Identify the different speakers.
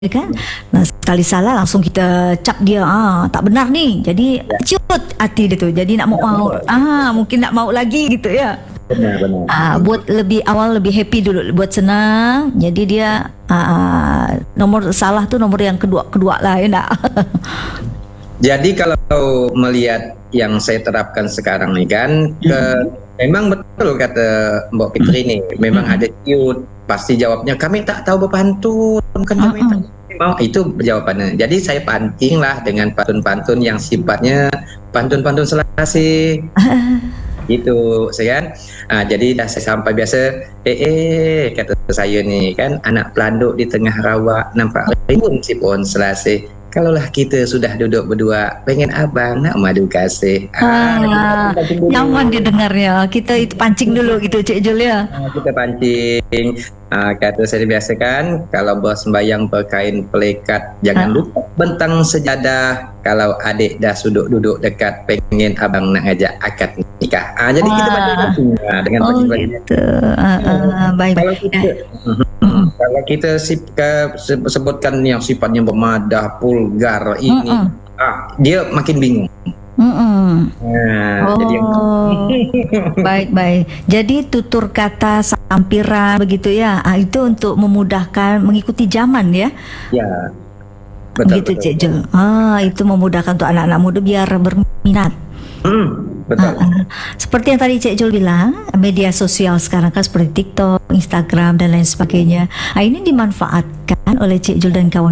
Speaker 1: kan. Nah, sekali salah langsung kita cap dia, tak benar nih. Jadi ciut hati dia tuh. Jadi nak mau mungkin nak mau lagi gitu ya.
Speaker 2: Benar.
Speaker 1: Buat lebih awal lebih happy dulu, buat senang. Jadi dia nomor salah tuh nomor yang kedua lah ya nak.
Speaker 2: Jadi kalau melihat yang saya terapkan sekarang nih kan, memang betul kata Mbak Fitri nih, memang ada ciut, pasti jawabnya kami tak tahu berpantun, kan kami tak mau, itu jawabannya. Jadi saya pancing lah dengan pantun-pantun yang sifatnya pantun-pantun Selasih. Gitu, saya kan. Jadi dah saya sampai biasa, kata saya nih kan, anak pelanduk di tengah rawa nampak rimbun si pohon selasih. Kalaulah kita sudah duduk berdua, pengen abang nak madu kasih.
Speaker 1: Nyaman dia dengarnya. Kita itu pancing dulu gitu Cik Jul ya.
Speaker 2: Kita pancing. Kata saya biasa kan, kalau bersembayang berkain pelekat, jangan lupa bentang sejadah. Kalau adik dah duduk dekat, pengen abang nak ngajak akad nikah. Jadi kita pancing dengan pancing-pancing.
Speaker 1: Gitu. Baik.
Speaker 2: Kalau kita sebutkan yang sifatnya bermadah, vulgar ini, dia makin bingung.
Speaker 1: Jadi baik. Jadi tutur kata sampiran begitu ya. Itu untuk memudahkan mengikuti zaman ya.
Speaker 2: Ya. Betul.
Speaker 1: Begitu Cik Jul. Itu memudahkan untuk anak-anak muda biar berminat.
Speaker 2: Betul.
Speaker 1: Seperti yang tadi Cik Jul bilang, media sosial sekarang kan seperti TikTok, Instagram dan lain sebagainya. Ini dimanfaatkan oleh Cik Jul dan kawan